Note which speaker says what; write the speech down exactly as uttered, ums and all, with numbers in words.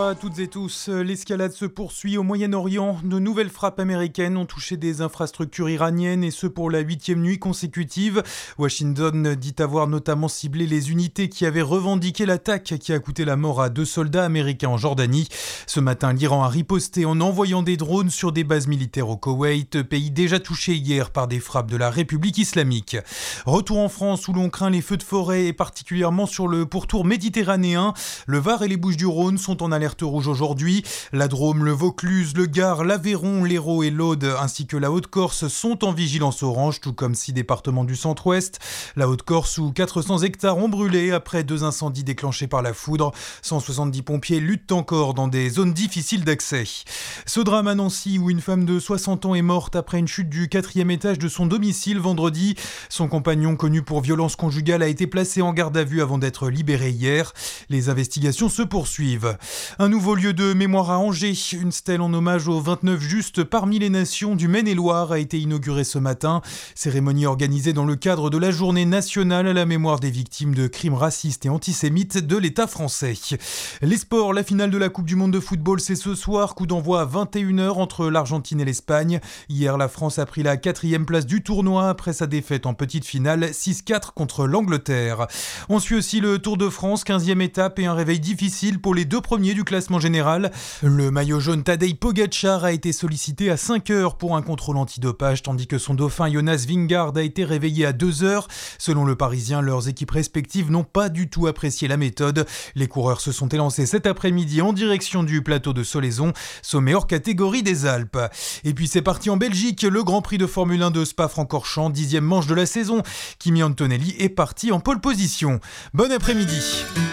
Speaker 1: à toutes et tous. L'escalade se poursuit au Moyen-Orient. De nouvelles frappes américaines ont touché des infrastructures iraniennes et ce pour la huitième nuit consécutive. Washington dit avoir notamment ciblé les unités qui avaient revendiqué l'attaque qui a coûté la mort à deux soldats américains en Jordanie. Ce matin, l'Iran a riposté en envoyant des drones sur des bases militaires au Koweït, pays déjà touché hier par des frappes de la République islamique. Retour en France où l'on craint les feux de forêt et particulièrement sur le pourtour méditerranéen. Le Var et les Bouches-du-Rhône sont en alerte rouge aujourd'hui. La Drôme, le Vaucluse, le Gard, l'Aveyron, l'Hérault et l'Aude ainsi que la Haute-Corse sont en vigilance orange, tout comme six départements du centre-ouest. La Haute-Corse où quatre cents hectares ont brûlé après deux incendies déclenchés par la foudre. cent soixante-dix pompiers luttent encore dans des zones difficiles d'accès. Ce drame à Nancy où une femme de soixante ans est morte après une chute du quatrième étage de son domicile vendredi. Son compagnon, connu pour violence conjugale, a été placé en garde à vue avant d'être libéré hier. Les investigations se poursuivent. Un nouveau lieu de mémoire à Angers. Une stèle en hommage aux vingt-neuf justes parmi les nations du Maine-et-Loire a été inaugurée ce matin. Cérémonie organisée dans le cadre de la journée nationale à la mémoire des victimes de crimes racistes et antisémites de l'État français. Les sports, la finale de la Coupe du monde de football, c'est ce soir. Coup d'envoi à vingt et une heures entre l'Argentine et l'Espagne. Hier, la France a pris la quatrième place du tournoi après sa défaite en petite finale six quatre contre l'Angleterre. On suit aussi le Tour de France, quinzième étape et un réveil difficile pour les deux premiers du classement général. Le maillot jaune Tadej Pogačar a été sollicité à cinq heures pour un contrôle antidopage, tandis que son dauphin Jonas Vingegaard a été réveillé à deux heures. Selon le Parisien, leurs équipes respectives n'ont pas du tout apprécié la méthode. Les coureurs se sont élancés cet après-midi en direction du plateau de Solaizon, sommet hors catégorie des Alpes. Et puis c'est parti en Belgique, le Grand Prix de Formule un de Spa-Francorchamps, dixième manche de la saison. Kimi Antonelli est parti en pole position. Bon après-midi.